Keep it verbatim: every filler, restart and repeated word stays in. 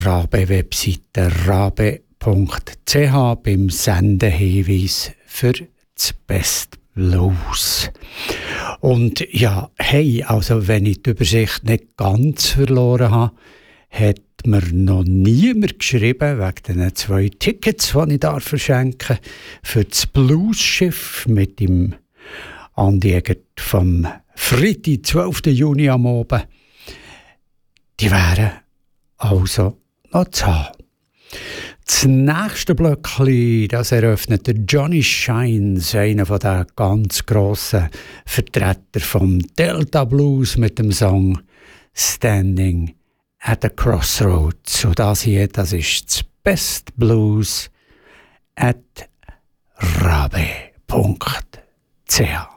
Rabe-Webseite rabe punkt c h beim Sendehinweis für das Best Blues. Und ja, hey, also wenn ich die Übersicht nicht ganz verloren habe, hat mir noch niemand geschrieben wegen den zwei Tickets, die ich da verschenke für das Blues-Schiff mit dem Andi Egert vom Freitag, zwölften Juni am Abend. Die wären also noch zu haben. Das nächste Blöckchen, das eröffnet der Johnny Shines, einer von den ganz grossen Vertreter vom Delta Blues mit dem Song Standing at the Crossroads. Und das hier, das ist das Best Blues at rabe punkt c h.